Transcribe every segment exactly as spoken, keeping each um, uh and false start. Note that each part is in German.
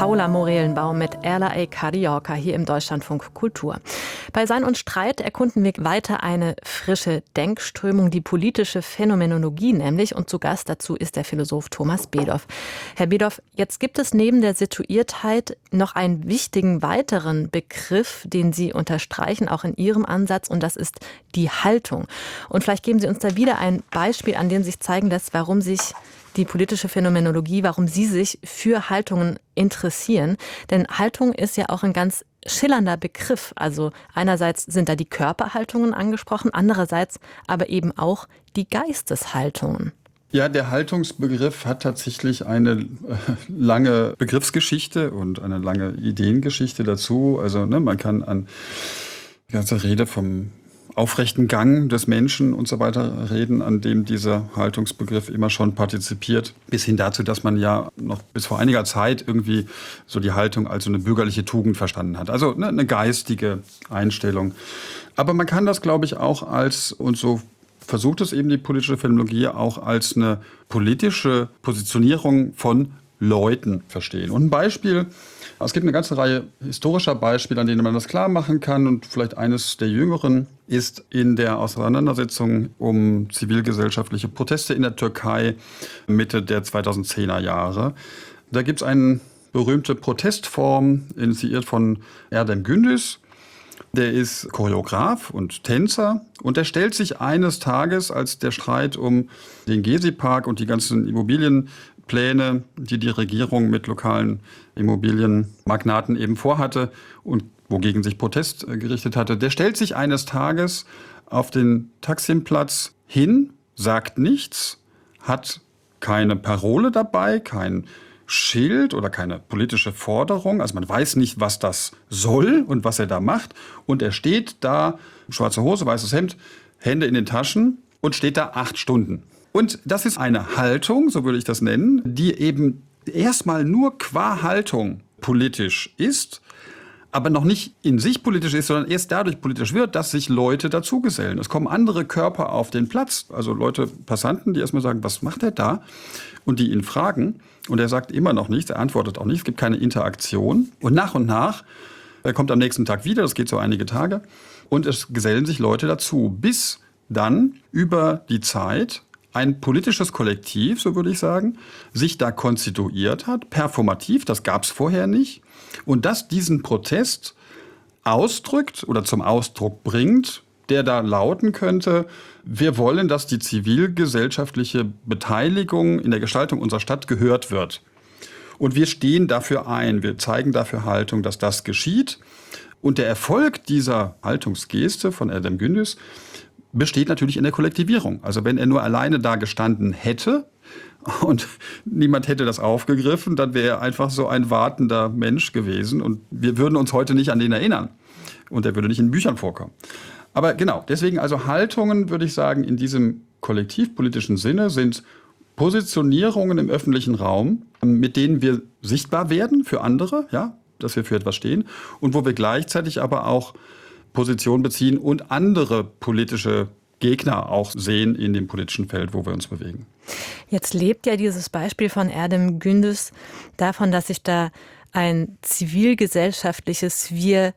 Paula Morelenbaum mit Erla A. Carioca hier im Deutschlandfunk Kultur. Bei Sein und Streit erkunden wir weiter eine frische Denkströmung, die politische Phänomenologie nämlich. Und zu Gast dazu ist der Philosoph Thomas Bedoff. Herr Bedoff, jetzt gibt es neben der Situiertheit noch einen wichtigen weiteren Begriff, den Sie unterstreichen, auch in Ihrem Ansatz, und das ist die Haltung. Und vielleicht geben Sie uns da wieder ein Beispiel, an dem sich zeigen lässt, warum sich die politische Phänomenologie, warum Sie sich für Haltungen interessieren. Denn Haltung ist ja auch ein ganz schillernder Begriff. Also einerseits sind da die Körperhaltungen angesprochen, andererseits aber eben auch die Geisteshaltungen. Ja, der Haltungsbegriff hat tatsächlich eine äh, lange Begriffsgeschichte und eine lange Ideengeschichte dazu. Also ne, man kann an die ganze Rede vom aufrechten Gang des Menschen und so weiter reden, an dem dieser Haltungsbegriff immer schon partizipiert, bis hin dazu, dass man ja noch bis vor einiger Zeit irgendwie so die Haltung als so eine bürgerliche Tugend verstanden hat. Also ne, eine geistige Einstellung. Aber man kann das, glaube ich, auch als, und so versucht es eben die politische Phänomenologie, auch als eine politische Positionierung von Leuten verstehen. Und ein Beispiel: Es gibt eine ganze Reihe historischer Beispiele, an denen man das klar machen kann. Und vielleicht eines der jüngeren ist in der Auseinandersetzung um zivilgesellschaftliche Proteste in der Türkei Mitte der zweitausendzehner Jahre. Da gibt es eine berühmte Protestform, initiiert von Erdem Gündüz. Der ist Choreograf und Tänzer. Und der stellt sich eines Tages, als der Streit um den Gezi-Park und die ganzen Immobilienpläne, die die Regierung mit lokalen Immobilienmagnaten eben vorhatte und wogegen sich Protest gerichtet hatte, der stellt sich eines Tages auf den Taksimplatz hin, sagt nichts, hat keine Parole dabei, kein Schild oder keine politische Forderung. Also man weiß nicht, was das soll und was er da macht. Und er steht da, schwarze Hose, weißes Hemd, Hände in den Taschen und steht da acht Stunden. Und das ist eine Haltung, so würde ich das nennen, die eben erstmal nur qua Haltung politisch ist, aber noch nicht in sich politisch ist, sondern erst dadurch politisch wird, dass sich Leute dazugesellen. Es kommen andere Körper auf den Platz, also Leute, Passanten, die erstmal sagen, was macht er da? Und die ihn fragen. Und er sagt immer noch nichts, er antwortet auch nicht, es gibt keine Interaktion. Und nach und nach, er kommt am nächsten Tag wieder, das geht so einige Tage, und es gesellen sich Leute dazu, bis dann über die Zeit ein politisches Kollektiv, so würde ich sagen, sich da konstituiert hat, performativ, das gab es vorher nicht, und das diesen Protest ausdrückt oder zum Ausdruck bringt, der da lauten könnte: Wir wollen, dass die zivilgesellschaftliche Beteiligung in der Gestaltung unserer Stadt gehört wird. Und wir stehen dafür ein, wir zeigen dafür Haltung, dass das geschieht. Und der Erfolg dieser Haltungsgeste von Erdem Gündüz besteht natürlich in der Kollektivierung. Also wenn er nur alleine da gestanden hätte und niemand hätte das aufgegriffen, dann wäre er einfach so ein wartender Mensch gewesen. Und wir würden uns heute nicht an den erinnern. Und er würde nicht in Büchern vorkommen. Aber genau, deswegen also Haltungen, würde ich sagen, in diesem kollektivpolitischen Sinne sind Positionierungen im öffentlichen Raum, mit denen wir sichtbar werden für andere, ja, dass wir für etwas stehen, und wo wir gleichzeitig aber auch Position beziehen und andere politische Gegner auch sehen in dem politischen Feld, wo wir uns bewegen. Jetzt lebt ja dieses Beispiel von Erdem Gündüz davon, dass sich da ein zivilgesellschaftliches Wir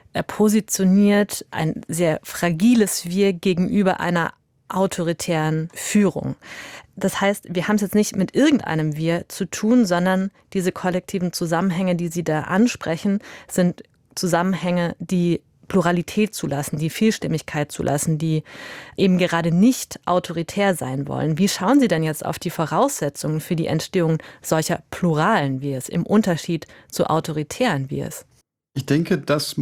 positioniert, ein sehr fragiles Wir gegenüber einer autoritären Führung. Das heißt, wir haben es jetzt nicht mit irgendeinem Wir zu tun, sondern diese kollektiven Zusammenhänge, die Sie da ansprechen, sind Zusammenhänge, die Pluralität zulassen, die Vielstimmigkeit zulassen, die eben gerade nicht autoritär sein wollen. Wie schauen Sie denn jetzt auf die Voraussetzungen für die Entstehung solcher pluralen Wirs im Unterschied zu autoritären Wirs? Ich denke, dass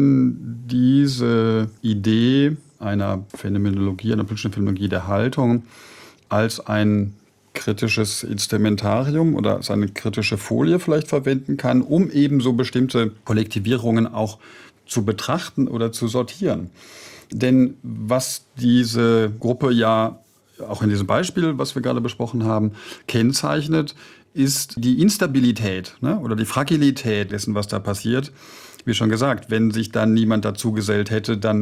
man diese Idee einer Phänomenologie, einer politischen Phänomenologie der Haltung als ein kritisches Instrumentarium oder als eine kritische Folie vielleicht verwenden kann, um eben so bestimmte Kollektivierungen auch zu betrachten oder zu sortieren. Denn was diese Gruppe ja auch in diesem Beispiel, was wir gerade besprochen haben, kennzeichnet, ist die Instabilität, ne, oder die Fragilität dessen, was da passiert. Wie schon gesagt, wenn sich dann niemand dazu gesellt hätte, dann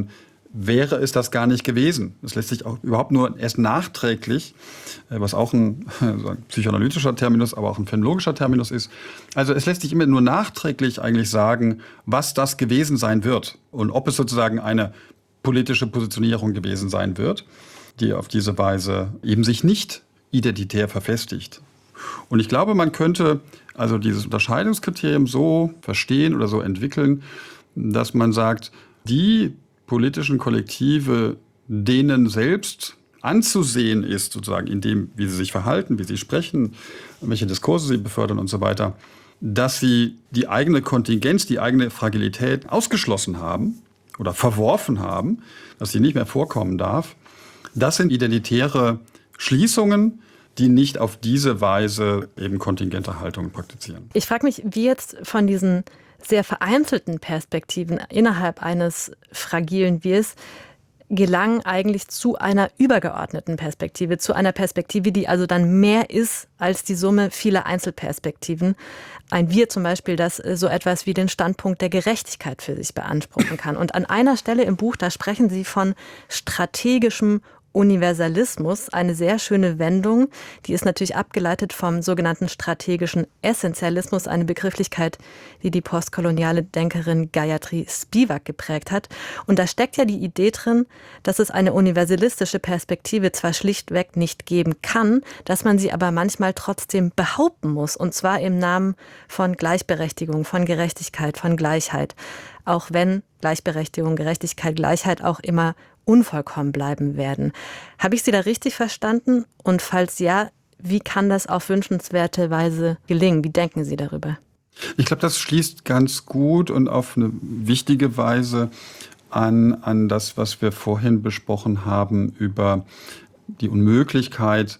wäre es das gar nicht gewesen. Das lässt sich auch überhaupt nur erst nachträglich, was auch ein, ein psychoanalytischer Terminus, aber auch ein phänomenologischer Terminus ist. Also es lässt sich immer nur nachträglich eigentlich sagen, was das gewesen sein wird und ob es sozusagen eine politische Positionierung gewesen sein wird, die auf diese Weise eben sich nicht identitär verfestigt. Und ich glaube, man könnte also dieses Unterscheidungskriterium so verstehen oder so entwickeln, dass man sagt, die politischen Kollektive, denen selbst anzusehen ist, sozusagen in dem, wie sie sich verhalten, wie sie sprechen, welche Diskurse sie befördern und so weiter, dass sie die eigene Kontingenz, die eigene Fragilität ausgeschlossen haben oder verworfen haben, dass sie nicht mehr vorkommen darf. Das sind identitäre Schließungen, die nicht auf diese Weise eben kontingente Haltungen praktizieren. Ich frage mich, wie jetzt von diesen sehr vereinzelten Perspektiven innerhalb eines fragilen Wirs gelangen eigentlich zu einer übergeordneten Perspektive, zu einer Perspektive, die also dann mehr ist als die Summe vieler Einzelperspektiven. Ein Wir zum Beispiel, das so etwas wie den Standpunkt der Gerechtigkeit für sich beanspruchen kann. Und an einer Stelle im Buch, da sprechen Sie von strategischem Universalismus, eine sehr schöne Wendung, die ist natürlich abgeleitet vom sogenannten strategischen Essentialismus, eine Begrifflichkeit, die die postkoloniale Denkerin Gayatri Spivak geprägt hat. Und da steckt ja die Idee drin, dass es eine universalistische Perspektive zwar schlichtweg nicht geben kann, dass man sie aber manchmal trotzdem behaupten muss, und zwar im Namen von Gleichberechtigung, von Gerechtigkeit, von Gleichheit. Auch wenn Gleichberechtigung, Gerechtigkeit, Gleichheit auch immer unvollkommen bleiben werden. Habe ich Sie da richtig verstanden? Und falls ja, wie kann das auf wünschenswerte Weise gelingen? Wie denken Sie darüber? Ich glaube, das schließt ganz gut und auf eine wichtige Weise an, an das, was wir vorhin besprochen haben über die Unmöglichkeit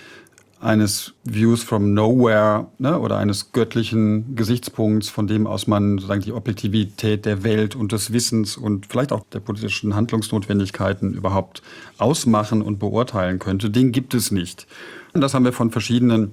eines Views from nowhere, ne, oder eines göttlichen Gesichtspunkts, von dem aus man sozusagen die Objektivität der Welt und des Wissens und vielleicht auch der politischen Handlungsnotwendigkeiten überhaupt ausmachen und beurteilen könnte. Den gibt es nicht. Und das haben wir von verschiedenen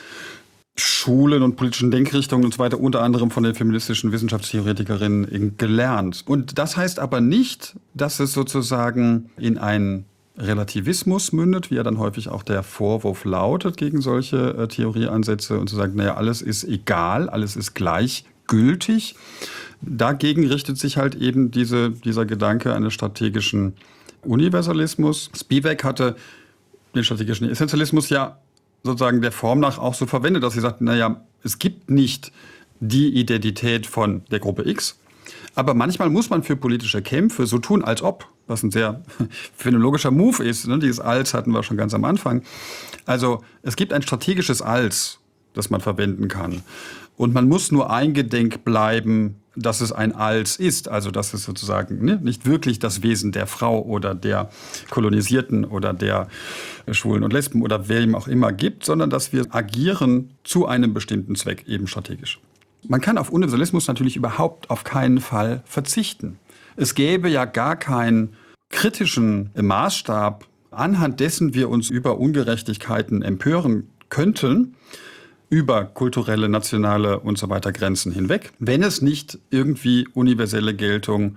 Schulen und politischen Denkrichtungen und so weiter, unter anderem von den feministischen Wissenschaftstheoretikerinnen gelernt. Und das heißt aber nicht, dass es sozusagen in ein Relativismus mündet, wie ja dann häufig auch der Vorwurf lautet gegen solche äh, Theorieansätze und zu sagen, naja, alles ist egal, alles ist gleichgültig. Dagegen richtet sich halt eben diese, dieser Gedanke eines strategischen Universalismus. Spivak hatte den strategischen Essentialismus ja sozusagen der Form nach auch so verwendet, dass sie sagt, naja, es gibt nicht die Identität von der Gruppe X, aber manchmal muss man für politische Kämpfe so tun, als ob, was ein sehr phänomenologischer Move ist. Ne? Dieses Als hatten wir schon ganz am Anfang. Also es gibt ein strategisches Als, das man verwenden kann. Und man muss nur eingedenk bleiben, dass es ein Als ist. Also dass es sozusagen ne, nicht wirklich das Wesen der Frau oder der Kolonisierten oder der Schwulen und Lesben oder wem auch immer gibt, sondern dass wir agieren zu einem bestimmten Zweck, eben strategisch. Man kann auf Universalismus natürlich überhaupt auf keinen Fall verzichten. Es gäbe ja gar keinen kritischen Maßstab, anhand dessen wir uns über Ungerechtigkeiten empören könnten, über kulturelle, nationale und so weiter Grenzen hinweg, wenn es nicht irgendwie universelle Geltung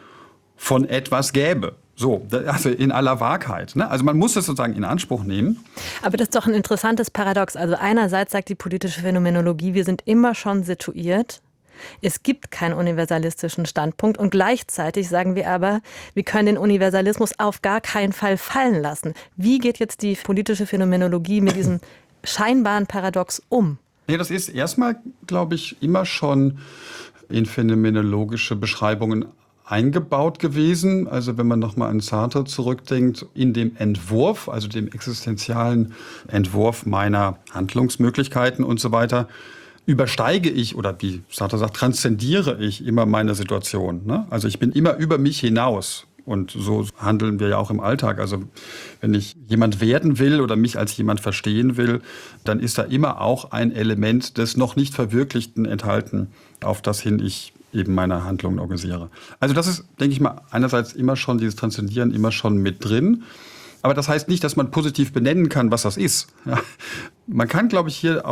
von etwas gäbe. So, also in aller Wahrheit. Ne? Also man muss es sozusagen in Anspruch nehmen. Aber das ist doch ein interessantes Paradox. Also einerseits sagt die politische Phänomenologie, wir sind immer schon situiert. Es gibt keinen universalistischen Standpunkt. Und gleichzeitig sagen wir aber, wir können den Universalismus auf gar keinen Fall fallen lassen. Wie geht jetzt die politische Phänomenologie mit diesem scheinbaren Paradox um? Nee, das ist erstmal, glaube ich, immer schon in phänomenologische Beschreibungen eingebaut gewesen. Also wenn man nochmal an Sartre zurückdenkt, in dem Entwurf, also dem existenzialen Entwurf meiner Handlungsmöglichkeiten und so weiter, übersteige ich, oder wie Sartre sagt, transzendiere ich immer meine Situation. Ne? Also ich bin immer über mich hinaus. Und so handeln wir ja auch im Alltag. Also wenn ich jemand werden will oder mich als jemand verstehen will, dann ist da immer auch ein Element des noch nicht Verwirklichten enthalten, auf das hin ich eben meine Handlungen organisiere. Also das ist, denke ich mal, einerseits immer schon dieses Transzendieren immer schon mit drin. Aber das heißt nicht, dass man positiv benennen kann, was das ist. Ja. Man kann, glaube ich, hier auch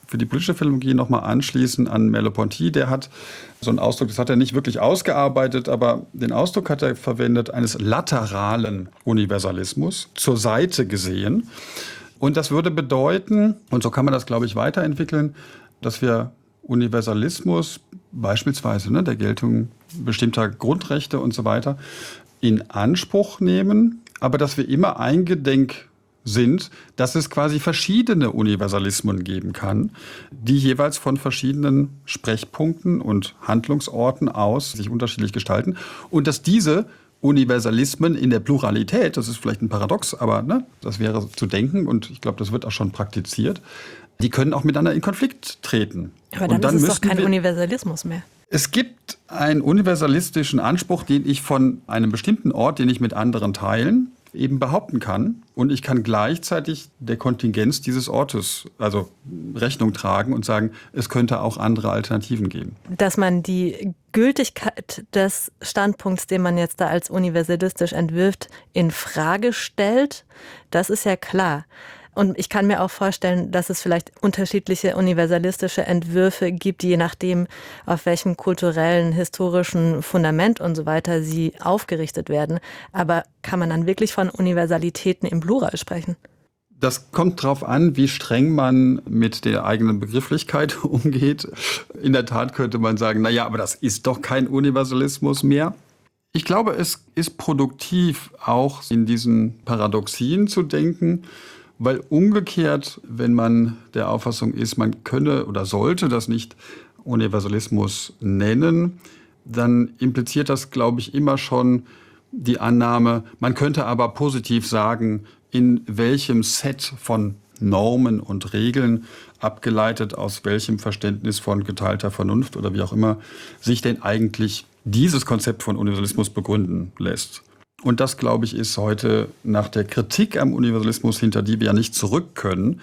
für die politische Phänomenologie nochmal anschließen an Merleau-Ponty. Der hat so einen Ausdruck, das hat er nicht wirklich ausgearbeitet, aber den Ausdruck hat er verwendet, eines lateralen Universalismus, zur Seite gesehen. Und das würde bedeuten, und so kann man das, glaube ich, weiterentwickeln, dass wir Universalismus, beispielsweise ne, der Geltung bestimmter Grundrechte und so weiter, in Anspruch nehmen, aber dass wir immer eingedenk sind, dass es quasi verschiedene Universalismen geben kann, die jeweils von verschiedenen Sprechpunkten und Handlungsorten aus sich unterschiedlich gestalten und dass diese Universalismen in der Pluralität, das ist vielleicht ein Paradox, aber ne, das wäre zu denken und ich glaube, das wird auch schon praktiziert, die können auch miteinander in Konflikt treten. Aber dann, und dann ist es doch kein wir, Universalismus mehr. Es gibt einen universalistischen Anspruch, den ich von einem bestimmten Ort, den ich mit anderen teilen, eben behaupten kann. Und ich kann gleichzeitig der Kontingenz dieses Ortes, also Rechnung tragen und sagen, es könnte auch andere Alternativen geben. Dass man die Gültigkeit des Standpunkts, den man jetzt da als universalistisch entwirft, in Frage stellt, das ist ja klar. Und ich kann mir auch vorstellen, dass es vielleicht unterschiedliche universalistische Entwürfe gibt, je nachdem, auf welchem kulturellen, historischen Fundament und so weiter sie aufgerichtet werden. Aber kann man dann wirklich von Universalitäten im Plural sprechen? Das kommt darauf an, wie streng man mit der eigenen Begrifflichkeit umgeht. In der Tat könnte man sagen, na ja, aber das ist doch kein Universalismus mehr. Ich glaube, es ist produktiv, auch in diesen Paradoxien zu denken, weil umgekehrt, wenn man der Auffassung ist, man könne oder sollte das nicht Universalismus nennen, dann impliziert das, glaube ich, immer schon die Annahme, man könnte aber positiv sagen, in welchem Set von Normen und Regeln, abgeleitet aus welchem Verständnis von geteilter Vernunft oder wie auch immer, sich denn eigentlich dieses Konzept von Universalismus begründen lässt. Und das, glaube ich, ist heute nach der Kritik am Universalismus, hinter die wir ja nicht zurück können,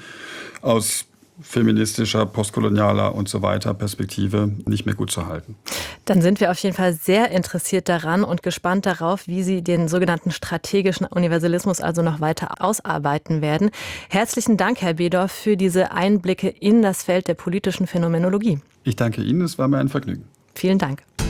aus feministischer, postkolonialer und so weiter Perspektive nicht mehr gut zu halten. Dann sind wir auf jeden Fall sehr interessiert daran und gespannt darauf, wie Sie den sogenannten strategischen Universalismus also noch weiter ausarbeiten werden. Herzlichen Dank, Herr Bedorf, für diese Einblicke in das Feld der politischen Phänomenologie. Ich danke Ihnen, es war mir ein Vergnügen. Vielen Dank.